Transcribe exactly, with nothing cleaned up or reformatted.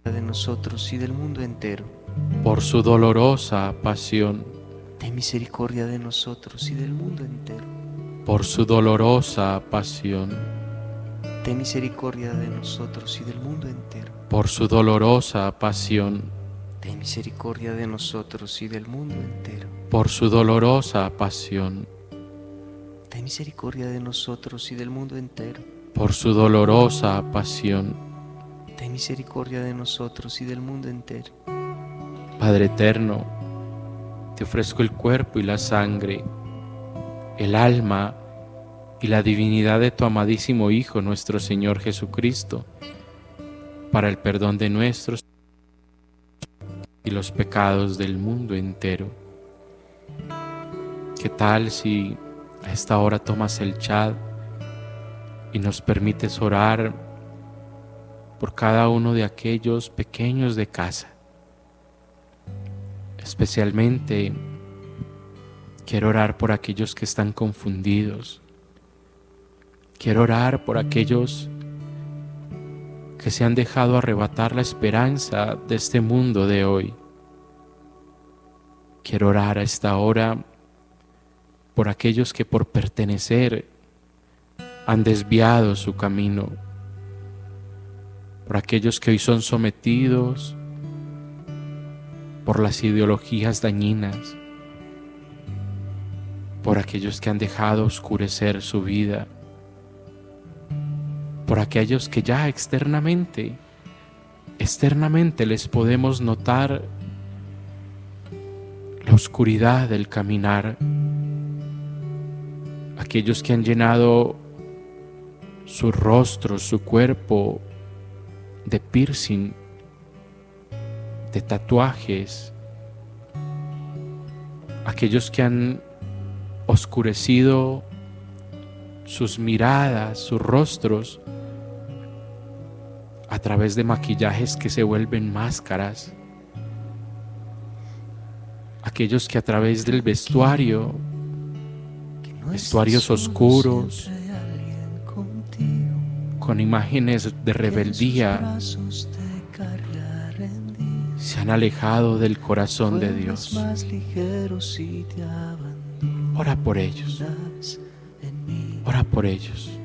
de nosotros y del mundo entero. por su dolorosa pasión, Ten misericordia de nosotros y del mundo entero. por su dolorosa pasión, Ten misericordia de nosotros y del mundo entero. por su dolorosa pasión, Ten misericordia de nosotros y del mundo entero. por su dolorosa pasión, Ten misericordia de nosotros y del mundo entero. por su dolorosa pasión. Ten misericordia de nosotros y del mundo entero. Padre eterno, te ofrezco el cuerpo y la sangre, el alma y la divinidad de tu amadísimo Hijo, nuestro Señor Jesucristo, para el perdón de nuestros y los pecados del mundo entero. ¿Qué tal si a esta hora tomas el chat y nos permites orar por cada uno de aquellos pequeños de casa? Especialmente quiero orar por aquellos que están confundidos. Quiero orar por aquellos que se han dejado arrebatar la esperanza de este mundo de hoy. Quiero orar a esta hora por aquellos que por pertenecer han desviado su camino, por aquellos que hoy son sometidos por las ideologías dañinas, por aquellos que han dejado oscurecer su vida, por aquellos que ya externamente, externamente les podemos notar la oscuridad del caminar, aquellos que han llenado su rostro, su cuerpo de piercing, de tatuajes, aquellos que han oscurecido sus miradas, sus rostros a través de maquillajes que se vuelven máscaras, aquellos que a través del vestuario, vestuarios oscuros, con imágenes de rebeldía, se han alejado del corazón de Dios. Ora por ellos, ora por ellos.